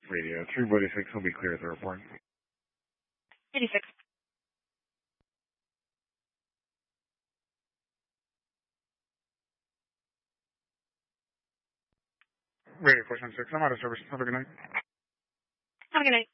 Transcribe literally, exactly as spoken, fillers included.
Radio three eighty-six will be clear at the airport. eighty-six. Radio four seven six, I'm out of service. Have a good night. Have a good night.